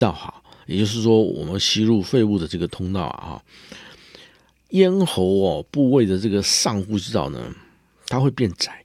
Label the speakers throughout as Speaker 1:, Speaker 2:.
Speaker 1: 道好，也就是说我们吸入肺部的这个通道咽喉部位的这个上呼吸道呢，它会变窄，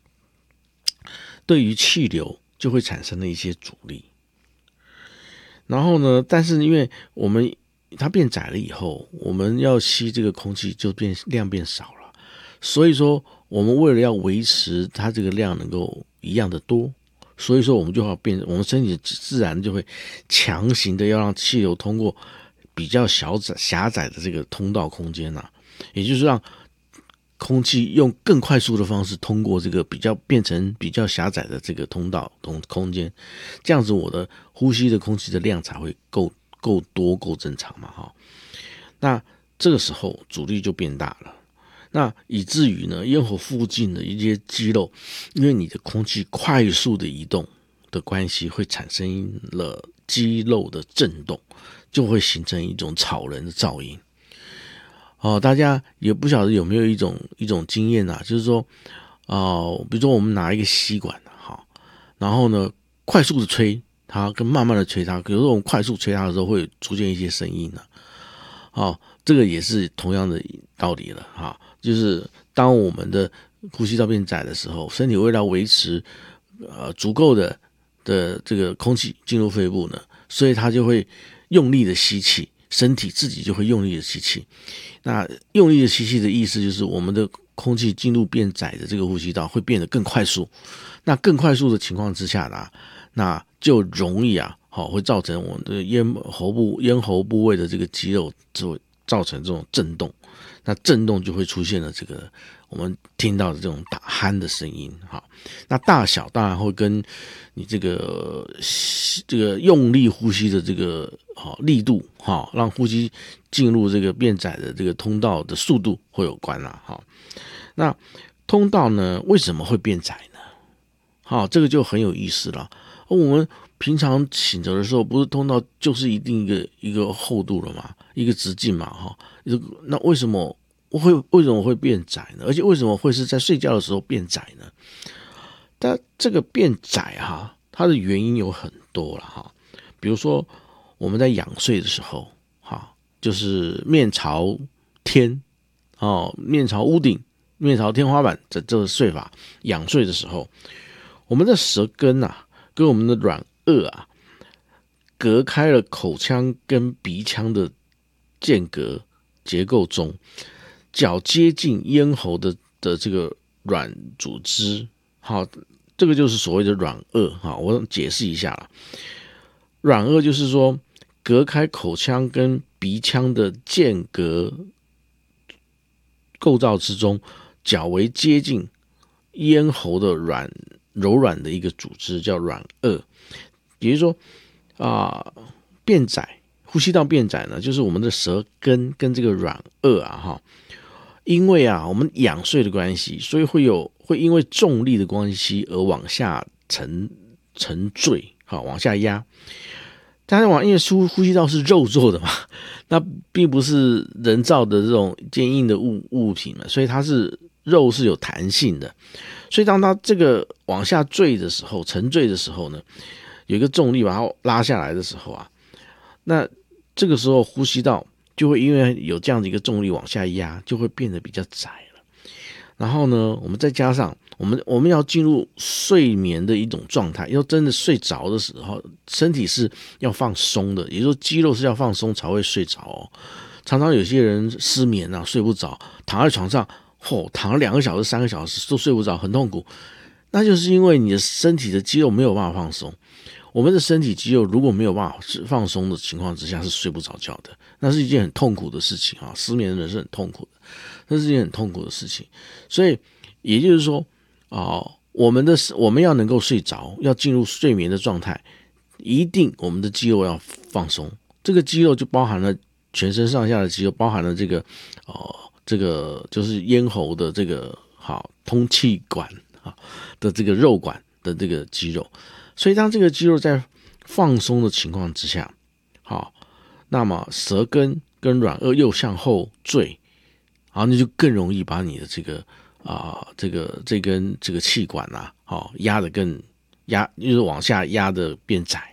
Speaker 1: 对于气流就会产生了一些阻力。然后呢，但是因为它变窄了以后，我们要吸这个空气就量变少了，所以说我们为了要维持它这个量能够一样的多，所以说我们们身体自然就会强行的要让气流通过比较狭窄的这个通道空间也就是让空气用更快速的方式通过这个变成比较狭窄的这个通道空间，这样子我的呼吸的空气的量才会够多够正常嘛那这个时候阻力就变大了，那以至于呢咽喉附近的一些肌肉，因为你的空气快速的移动的关系，会产生了肌肉的震动，就会形成一种吵人的噪音。大家也不晓得有没有一种经验就是说比如说我们拿一个吸管然后呢快速的吹它跟慢慢的吹它，比如说我们快速吹它的时候会出现一些声音这个也是同样的道理了就是当我们的呼吸道变窄的时候，身体为了维持足够的这个空气进入肺部呢，所以它就会用力的吸气，身体自己就会用力的吸气。那用力的吸气的意思就是我们的空气进入变窄的这个呼吸道会变得更快速，那更快速的情况之下那就容易会造成我们的咽喉部位的这个肌肉就会造成这种震动，那震动就会出现了这个我们听到的这种打鼾的声音那大小当然会跟你这个用力呼吸的这个力度让呼吸进入这个变窄的这个通道的速度会有关那通道呢为什么会变窄呢？这个就很有意思了。我们平常醒着的时候，不是通道就是一定一个厚度了嘛，一个直径嘛那为什么会变窄呢？而且为什么会是在睡觉的时候变窄呢？但这个变窄它的原因有很多了比如说我们在仰睡的时候就是面朝天面朝屋顶，面朝天花板这个睡法，仰睡的时候，我们的舌根跟我们的软腭隔开了口腔跟鼻腔的间隔结构中较接近咽喉的这个软组织这个就是所谓的软腭我解释一下啦。软腭就是说隔开口腔跟鼻腔的间隔构造之中较为接近咽喉的柔软的一个组织叫软腭。也就是说变窄，呼吸道变窄呢，就是我们的舌根跟这个软腭因为我们仰睡的关系，所以会因为重力的关系而往下沉坠往下压。但是因为呼吸道是肉做的嘛，那并不是人造的这种坚硬的物品嘛，所以它是肉是有弹性的，所以当它这个往下坠的时候，沉坠的时候呢，有一个重力把它拉下来的时候那这个时候呼吸道就会因为有这样的一个重力往下压，就会变得比较窄了。然后呢，我们再加上我们要进入睡眠的一种状态，要真的睡着的时候，身体是要放松的，也就是说肌肉是要放松才会睡着常常有些人失眠睡不着，躺在床上躺了2个小时、3个小时都睡不着，很痛苦。那就是因为你的身体的肌肉没有办法放松。我们的身体肌肉如果没有办法放松的情况之下，是睡不着觉的，那是一件很痛苦的事情失眠的人是很痛苦的，那是一件很痛苦的事情。所以也就是说我们要能够睡着，要进入睡眠的状态，一定我们的肌肉要放松。这个肌肉就包含了全身上下的肌肉，包含了这个就是咽喉的这个通气管的这个肉管的这个肌肉。所以当这个肌肉在放松的情况之下那么舌根跟软腭又向后坠，然后你就更容易把你的这个这根这个气管压得就是往下压的变窄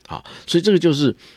Speaker 1: 好，所以这个就是